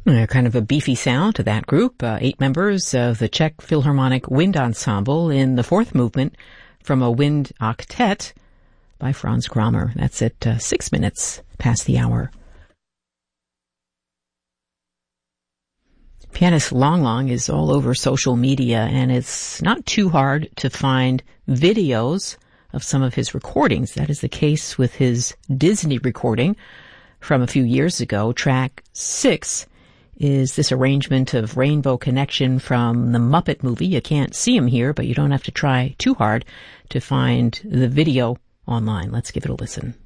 Kind of a beefy sound to that group. 8 members of the Czech Philharmonic Wind Ensemble in the fourth movement from a wind octet by Franz Kramer. That's at 6 minutes past the hour. Pianist Lang Lang is all over social media, and it's not too hard to find videos of some of his recordings. That is the case with his Disney recording from a few years ago. Track 6 is this arrangement of Rainbow Connection from the Muppet movie. You can't see him here, but you don't have to try too hard to find the video online. Let's give it a listen.